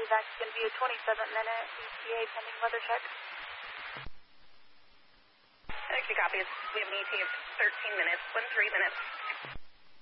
evac is going to be a 27-minute ETA pending weather check. Okay, copy. We have an ETA of 13 minutes, 13 minutes.